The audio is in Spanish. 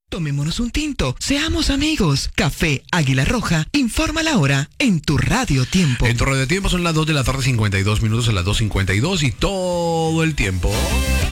Tomémonos un tinto, seamos amigos. Café Águila Roja, informa la hora en tu Radio Tiempo. En tu Radio Tiempo son las 2 de la tarde, 52 minutos, a las 2:52 y todo el tiempo.